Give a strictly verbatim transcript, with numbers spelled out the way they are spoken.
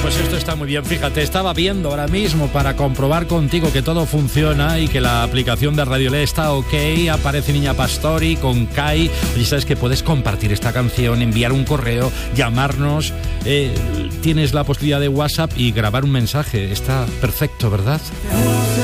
pues esto está muy bien. Fíjate, estaba viendo ahora mismo para comprobar contigo que todo funciona y que la aplicación de Radiolé está ok. Aparece Niña Pastori con Kai. Oye, sabes que puedes compartir esta canción, enviar un correo, llamarnos. Eh, tienes la posibilidad de WhatsApp y grabar un mensaje. Está perfecto, ¿verdad?